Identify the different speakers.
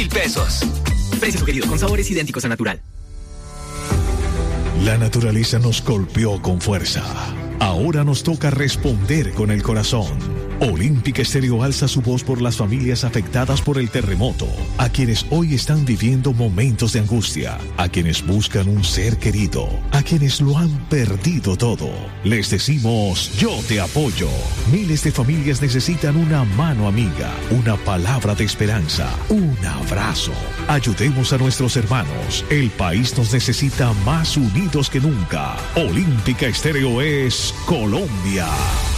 Speaker 1: pesos. Precio sugerido con sabores idénticos a natural.
Speaker 2: La naturaleza nos golpeó con fuerza. Ahora nos toca responder con el corazón. Olímpica Estéreo alza su voz por las familias afectadas por el terremoto, a quienes hoy están viviendo momentos de angustia, a quienes buscan un ser querido, a quienes lo han perdido todo. Les decimos, yo te apoyo. Miles de familias necesitan una mano amiga, una palabra de esperanza, un abrazo. Ayudemos a nuestros hermanos. El país nos necesita más unidos que nunca. Olímpica Estéreo es Colombia.